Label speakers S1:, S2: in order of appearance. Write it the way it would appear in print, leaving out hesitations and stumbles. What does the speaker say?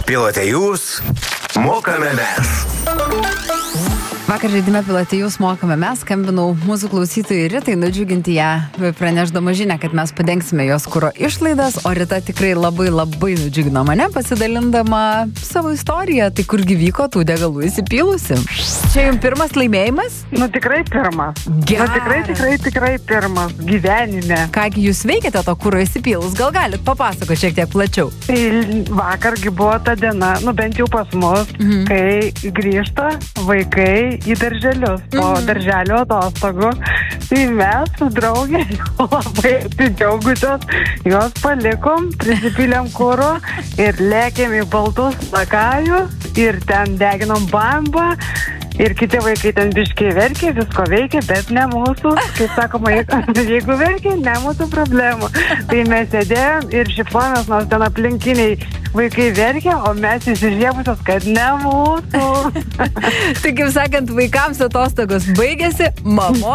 S1: pilote jūs, mokame mes.
S2: Vakar žaidime pilote jūs mokame mes, skambinau mūsų klausytojai Ritai, nudžiuginti ją, pranešdama žinią, kad mes padengsime jos kuro išlaidas, o Rita tikrai labai nudžiugino mane, pasidalindama savo istoriją, tai kurgi vyko tų degalų įsipylusi. Čia jums pirmas laimėjimas?
S3: Tikrai pirmas. Tikrai pirmas gyvenime.
S2: Kągi jūs veikiate to kuro įsipylus, gal galit papasakoti šiek tiek plačiau?
S3: Tai vakargi buvo ta diena, bent jau pas mus, kai grįžta vaikai į darželius, po darželio atostogų. Tai mes su draugė labai atsidžiaugusios, jos palikom, prisipylėm kuro ir lėkėm į Baltus Lakajus ir ten deginom bambą. Ir kiti vaikai ten biškiai verkė, visko veikia, bet ne mūsų. Kaip sakoma, jeigu verkė, ne mūsų problemų. Tai mes sėdėjom ir šifomės, nors ten aplinkiniai vaikai verkė, o mes įsižiebusios, kad ne mūsų.
S2: Tai kaip sakant, vaikams atostogos baigėsi, mamos